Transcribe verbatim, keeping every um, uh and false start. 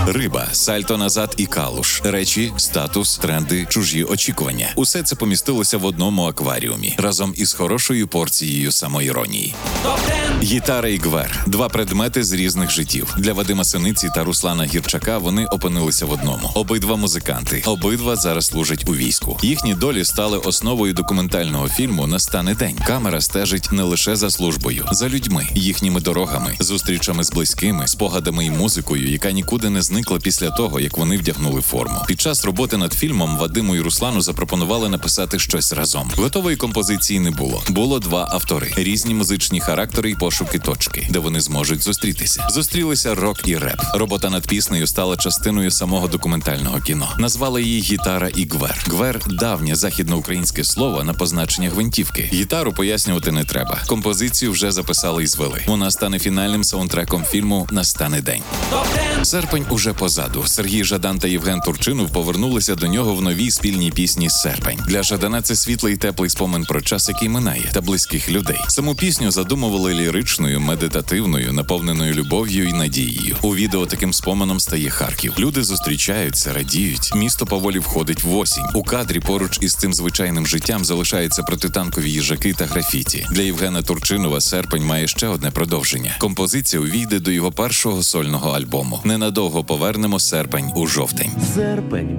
Риба, сальто назад і калуш. Речі, статус, тренди, чужі очікування. Усе це помістилося в одному акваріумі, разом із хорошою порцією самоіронії. Гітара і гвер – два предмети з різних життів. Для Вадима Синиці та Руслана Гірчака вони опинилися в одному. Обидва музиканти, обидва зараз служать у війську. Їхні долі стали основою документального фільму «Настане день». Камера стежить не лише за службою, за людьми, їхніми дорогами, зустрічами з близькими, спогадами і музикою, яка нікуди не зникла після того, як вони вдягнули форму. Під час роботи над фільмом Вадиму і Руслану запропонували написати щось разом. Готової композиції не було. Було два автори, різні музичні характери і пошуки точки, де вони зможуть зустрітися. Зустрілися рок і реп. Робота над піснею стала частиною самого документального кіно. Назвали її «Гітара і гвер». Гвер – давнє західноукраїнське слово на позначення гвинтівки. Гітару пояснювати не треба. Композицію вже записали і звели. Вона стане фінальним саундтреком фільму «Настане день». Серпень уже позаду. Сергій Жадан та Євген Турчинов повернулися до нього в новій спільній пісні «Серпень». Для Жадана це світлий і теплий спомин про час, який минає, та близьких людей. Саму пісню задумували ліричною, медитативною, наповненою любов'ю і надією. У відео таким споменом стає Харків. Люди зустрічаються, радіють. Місто поволі входить в осінь. У кадрі поруч із цим звичайним життям залишаються протитанкові їжаки та графіті. Для Євгена Турчинова «Серпень» має ще одне продовження. Композиція увійде до його першого сольного альбому. Ненадовго повернемо серпень у жовтень. Серпень